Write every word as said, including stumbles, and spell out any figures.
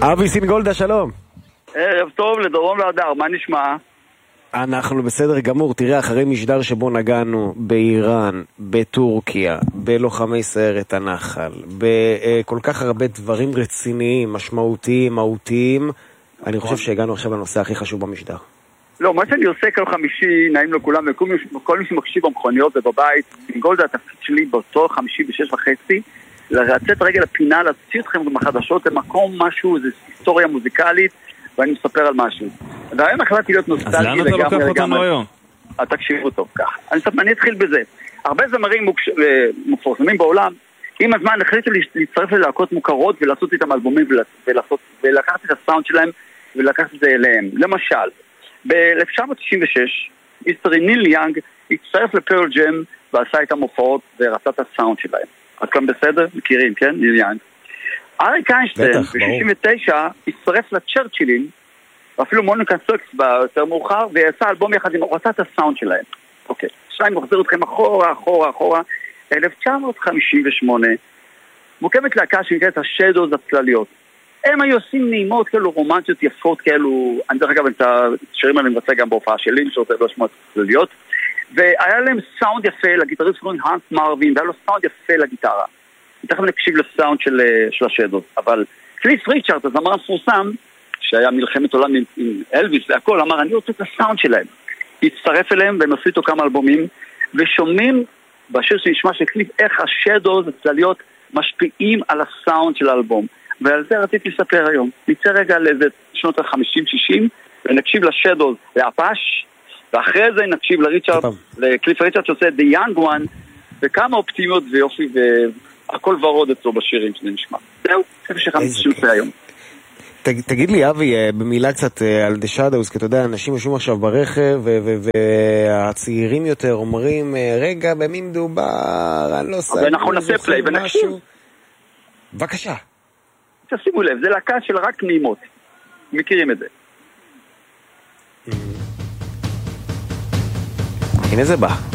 אבי סינגולדה, שלום. ערב טוב לדורון להדר, מה נשמע? אנחנו בסדר גמור. תראה, אחרי משדר שבו נגענו באיראן, בטורקיה, בלוחמי סיירת הנחל, בכל כך הרבה דברים רציניים, משמעותיים, מהותיים, אני חושב שהגענו עכשיו לנושא הכי חשוב במשדר. לא, מה שאני עושה כל חמישי, נעים לכולם, וכל מי שמקשיב במכוניות ובבית, סינגולדה, התפקיד שלי באותו חמישי בשש וחצי, לרצת רגל הפינה, להציע אתכם בחדשות למקום משהו, זה היסטוריה מוזיקלית, ואני מספר על משהו. והיום החלטתי להיות נוסטלגי. אז לאן אתה לוקח אותנו היום? תקשיבו טוב, כך. אני אתחיל בזה. הרבה זמרים מפורסמים בעולם, עם הזמן החליטו להצטרף ללהקות מוכרות ולעשות איתם אלבומים ולקחת את הסאונד שלהם ולקחת את זה אליהם. למשל, ב-אלף תשע מאות תשעים ושש, מיסטר ניל יאנג הצטרף לפרל ג'ם ועשה איתם הופעות ורצה את הסאונד שלהם. אז כאן בסדר? מכירים, כן? ניל יאנג. אריק איינשטיין ב-שישים ותשע הצטרף לצ'רצ'ילים, ואפילו מוניקה סוקס ביותר מאוחר, ויצא אלבום יחד עם הורצה את הסאונד שלהם. אוקיי, עכשיו אני מחזיר אתכם אחורה, אחורה, אחורה. אלף תשע מאות חמישים ושמונה, מוקמת להקה שנקראת השדוז הצלליות. הם היו עושים נעימות כאלו רומנטיות יפות כאלו, אני דרך אגב את השירים האלה מבצע גם בהופעה שלי, שרוצה לא שמות הצלליות, והיה להם סאונד יפה, לגיטריסט קוראים האנס מרווין, והיה לו סאונד יפה לגיטרה. תכף נקשיב לסאונד של, של השדוז, אבל קליף ריצ'ארד, הזמר המפורסם, שהיה מלחמת עולם עם, עם אלוויס והכל, אמר, אני רוצה את הסאונד שלהם. הצטרף אליהם והם עשו איתו כמה אלבומים, ושומעים בשיר שנשמע של קליף איך השדוז הצלליות משפיעים על הסאונד של האלבום. ועל זה רציתי לספר היום. נצא רגע לאיזה שנות ה-חמישים שישים, ונקשיב לשדוז, לאפש, ואחרי זה נקשיב לריצ'ארד, לקליף ריצ'ארד שעושה The Young One, וכמה אופטימיות ויופי והכל ורוד אצלו בשירים שזה נשמע. זהו, זה שחמישים שיוצא היום. תגיד לי, אבי, במילה קצת על The Shadows, כי אתה יודע, אנשים יושבים עכשיו ברכב, והצעירים יותר אומרים, רגע, במי מדובר, אני לא סגור, ואנחנו נעשה פליי ונקשיב. בבקשה. תשימו לב, זה להקה של רק נעימות. מכירים את זה. הנה זה בא.